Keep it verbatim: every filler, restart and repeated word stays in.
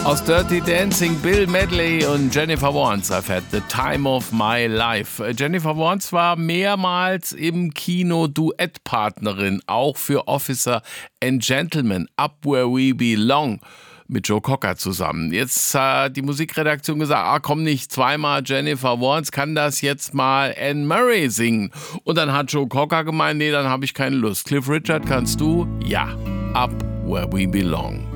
Aus Dirty Dancing, Bill Medley und Jennifer Warnes. I've had the time of my life. Jennifer Warnes war mehrmals im Kino Duettpartnerin, auch für Officer and Gentlemen, Up Where We Belong, mit Joe Cocker zusammen. Jetzt hat die Musikredaktion gesagt, ah komm nicht zweimal Jennifer Warnes, kann das jetzt mal Anne Murray singen? Und dann hat Joe Cocker gemeint, nee, dann habe ich keine Lust. Cliff Richard, kannst du? Ja, Up Where We Belong.